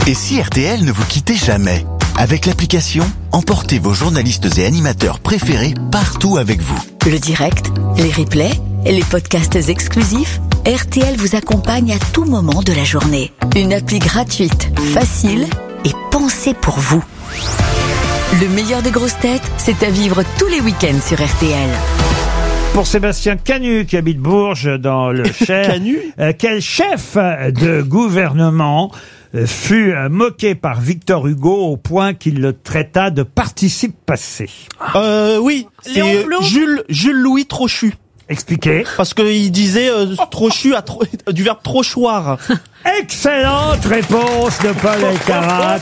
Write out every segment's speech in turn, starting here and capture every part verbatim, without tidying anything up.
Et si R T L ne vous quittait jamais? Avec l'application, emportez vos journalistes et animateurs préférés partout avec vous. Le direct, les replays, les podcasts exclusifs, R T L vous accompagne à tout moment de la journée. Une appli gratuite, facile et pensée pour vous. Le meilleur des grosses têtes, c'est à vivre tous les week-ends sur R T L. Pour Sébastien Canu, qui habite Bourges, dans le Cher, Canu euh, quel chef de gouvernement euh, fut euh, moqué par Victor Hugo au point qu'il le traita de participe passé? Euh, oui, c'est Léon Blum Jules, Jules Louis Trochu. Expliquez. Parce qu'il disait euh, Trochu à tro- du verbe trochoir. Excellente réponse de Paul Elkarat.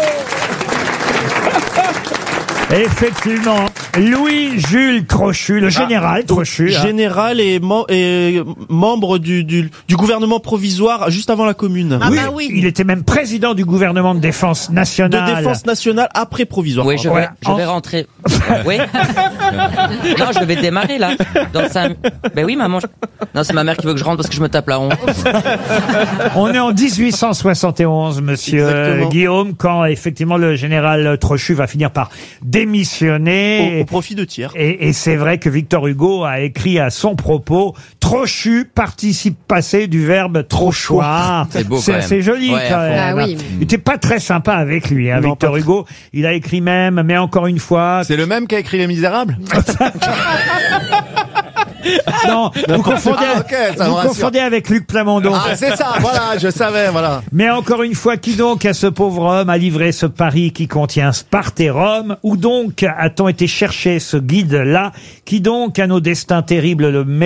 Effectivement, Louis-Jules Trochu, le général Trochu. hein. Général et, mem- et membre du, du, du gouvernement provisoire juste avant la commune. Ah oui, bah oui. il était même président du gouvernement de défense De nationale. défense nationale après provisoire. Oui, je vais, Ouais. je vais rentrer. Oui. Non, je vais démarrer là. Dans cinq... Ben oui, maman. je- Non, c'est ma mère qui veut que je rentre parce que je me tape la honte. On est en dix-huit cent soixante et onze, monsieur Exactement. euh, Guillaume, quand effectivement le général Trochu va finir par démissionner. Au, au profit de tiers. Et, et c'est vrai que Victor Hugo a écrit à son propos Trochu, participe passé du verbe trochoir. C'est beau, C'est quand assez même. joli Ouais, quand à fond. même. Ah oui. Il était pas très sympa avec lui, hein, Non, Victor pas Hugo. Il a écrit même, mais encore une fois. C'est le même qui a écrit Les Misérables? Non, vous confondez, Ah, ok, ça me vous rassure. confondez avec Luc Plamondon. Ah, c'est ça, voilà, je savais, voilà. Mais encore une fois, qui donc à ce pauvre homme a livré ce pari qui contient Sparte et Rome? Où donc a-t-on été chercher ce guide-là? Qui donc à nos destins terribles le